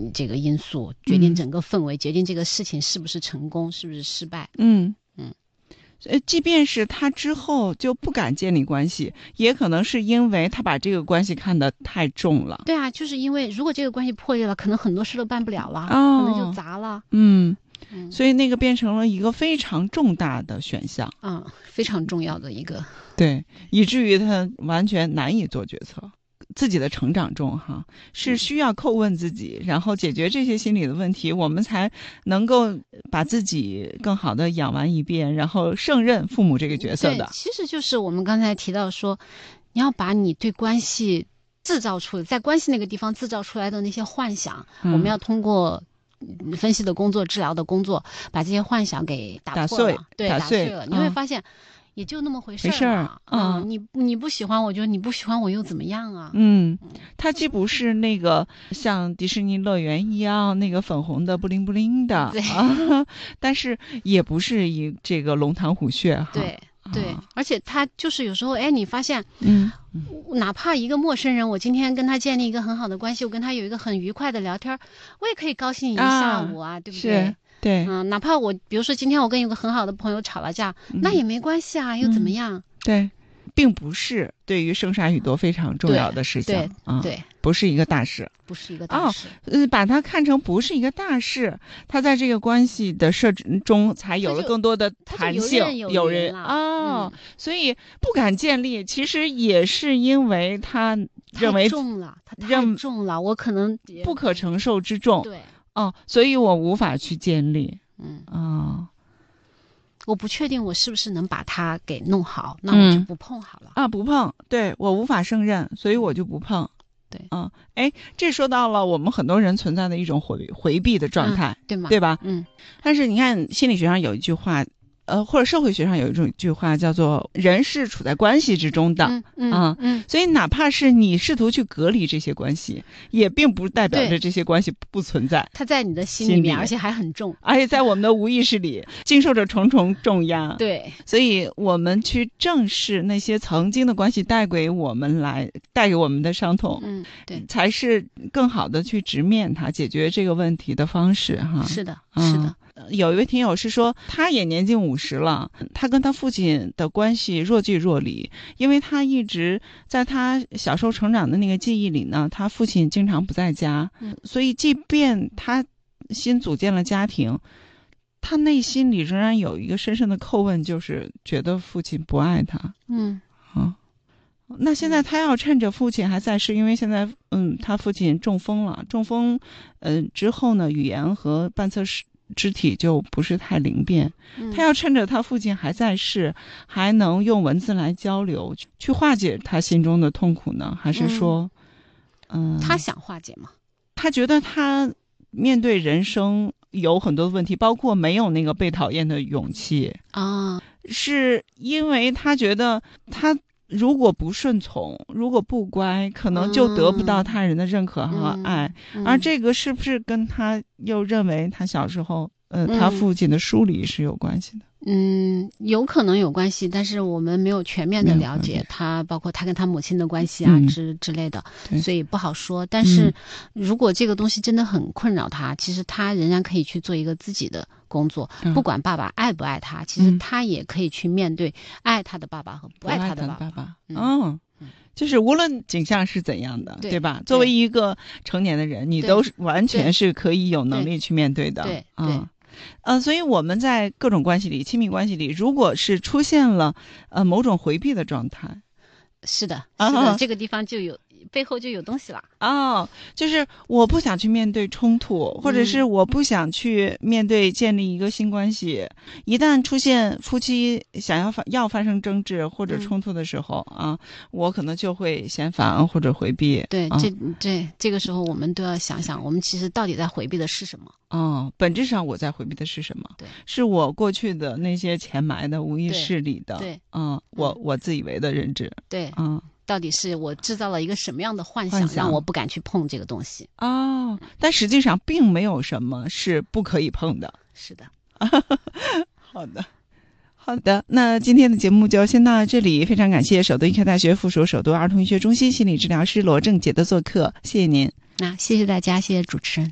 这个因素，决定整个氛围，决定这个事情是不是成功，是不是失败。 即便是他之后就不敢建立关系，也可能是因为他把这个关系看得太重了。 对啊，就是因为如果这个关系破裂了，可能很多事都办不了了，可能就砸了。 所以那个变成了一个非常重大的选项， 非常重要的一个。 对，以至于他完全难以做决策。自己的成长中是需要叩问自己，然后解决这些心理的问题，我们才能够把自己更好的养完一遍，然后胜任父母这个角色的。 对，其实就是我们刚才提到说，你要把你对关系制造出来，在关系那个地方制造出来的那些幻想，我们要通过分析的工作、治疗的工作，把这些幻想给打破了，打碎了，你会发现也就那么回事儿。你不喜欢我，就你不喜欢我又怎么样啊？ 它既不是那个像迪士尼乐园一样那个粉红的布灵布灵的但是也不是这个龙潭虎穴对，而且他就是有时候你发现哪怕一个陌生人，我今天跟他建立一个很好的关系，我跟他有一个很愉快的聊天，我也可以高兴一下午对不对？ 对， 哪怕我比如说今天我跟一个很好的朋友吵了架，那也没关系又怎么样？ 对，并不是对于生杀予夺非常重要的事情。 对， 不是一个大事， 不是一个大事。 把它看成不是一个大事，它在这个关系的设置中才有了更多的弹性。 有人所以不敢建立，其实也是因为他认为他太重了，我可能不可承受之重。 对。 所以我无法去建立。 我不确定我是不是能把它给弄好，那我就不碰好了。 不碰，对，我无法胜任，所以我就不碰。 对， 这说到了我们很多人存在的一种回避的状态， 对吗？ 对吧？但是你看心理学上有一句话，或者社会学上有一句话叫做人是处在关系之中的。所以哪怕是你试图去隔离这些关系，也并不代表着这些关系不存在， 它在你的心里面，而且还很重， 而且在我们的无意识里经受着重重重压。 对， 所以我们去正视那些曾经的关系带给我们的伤痛， 对， 才是更好的去直面它，解决这个问题的方式是的，是的。 有一位听友是说，他也年近50了，他跟他父亲的关系若即若离，因为他一直在他小时候成长的那个记忆里呢，他父亲经常不在家，所以即便他新组建了家庭，他内心里仍然有一个深深的叩问，就是觉得父亲不爱他。那现在他要趁着父亲还在世，因为现在他父亲中风了，之后呢，语言和半侧肢体就不是太灵便，他要趁着他父亲还在世，还能用文字来交流，去化解他心中的痛苦呢？还是说他想化解吗？ 他觉得他面对人生有很多问题，包括没有那个被讨厌的勇气是因为他觉得他如果不顺从，如果不乖，可能就得不到他人的认可和爱。而这个是不是跟他又认为他小时候他父亲的疏离是有关系的？ 有可能有关系，但是我们没有全面的了解他，包括他跟他母亲的关系之类的，所以不好说。但是如果这个东西真的很困扰他，其实他仍然可以去做一个自己的工作，不管爸爸爱不爱他，其实他也可以去面对爱他的爸爸和不爱他的爸爸。 就是无论景象是怎样的，对吧？作为一个成年的人，你都完全是可以有能力去面对的。 对。 所以我们在各种关系里，亲密关系里，如果是出现了某种回避的状态， 是的，这个地方背后就有东西了。 就是我不想去面对冲突，或者是我不想去面对建立一个新关系。一旦出现夫妻想要发生争执或者冲突的时候我可能就会嫌烦或者回避。 对，这个时候我们都要想想，我们其实到底在回避的是什么？ 本质上我在回避的是什么？对，是我过去的那些潜埋的无意识里的，我自以为的认知。 对，到底是我制造了一个什么样的幻想让我不敢去碰这个东西？ 但实际上并没有什么是不可以碰的。 是的。 好的，那今天的节目就先到这里，非常感谢首都医科大学附属首都儿童医学中心心理治疗师罗正杰的做客，谢谢您。 谢谢大家，谢谢主持人。